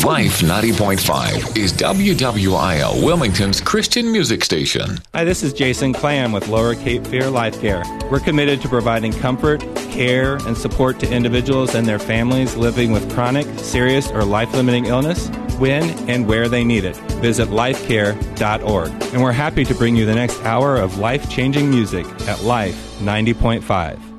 Life 90.5 is WWIL Wilmington's Christian music station. Hi, this is Jason Clam with Lower Cape Fear Life Care. We're committed to providing comfort, care, and support to individuals and their families living with chronic, serious, or life-limiting illness when and where they need it. Visit lifecare.org. And we're happy to bring you the next hour of life-changing music at Life 90.5.